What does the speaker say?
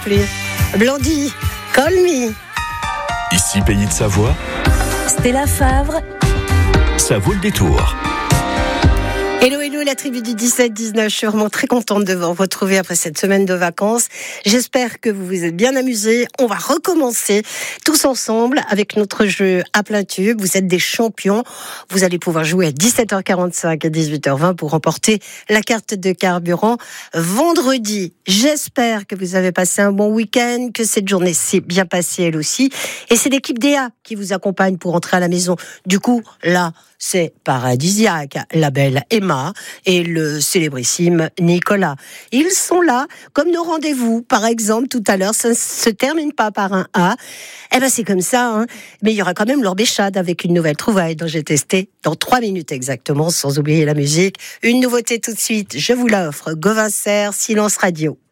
plus. Blondie, call me. Ici, Pays de Savoie, Stella Favre, ça vaut le détour. Hello, la tribu du 17-19. Je suis vraiment très contente de vous retrouver après cette semaine de vacances. J'espère que vous vous êtes bien amusés. On va recommencer tous ensemble avec notre jeu à plein tube. Vous êtes des champions. Vous allez pouvoir jouer à 17h45 et 18h20 pour remporter la carte de carburant vendredi. J'espère que vous avez passé un bon week-end, que cette journée s'est bien passée elle aussi. Et c'est l'équipe DA qui vous accompagne pour rentrer à la maison. Du coup, là, c'est paradisiaque. La belle Emma et le célébrissime Nicolas. Ils sont là, comme nos rendez-vous. Par exemple, tout à l'heure, ça ne se termine pas par un A. Eh ben, c'est comme ça, hein. Mais il y aura quand même Laure Béchade avec une nouvelle trouvaille dont j'ai testé dans 3 minutes exactement, sans oublier la musique. Une nouveauté tout de suite, je vous l'offre. Gauvin Serre, Silence Radio.